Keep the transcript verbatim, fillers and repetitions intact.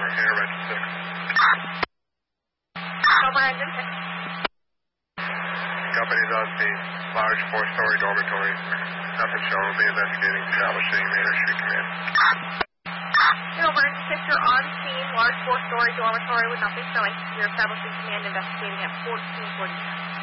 over. Air Engine six. Over Engine six. Company's on scene. Large four-story dormitory. Nothing shown. Will be investigating. Establishing Manor Street Command. Over Engine six, you're on scene. Large four-story dormitory with nothing showing. You're establishing command investigating at fourteen forty-seven.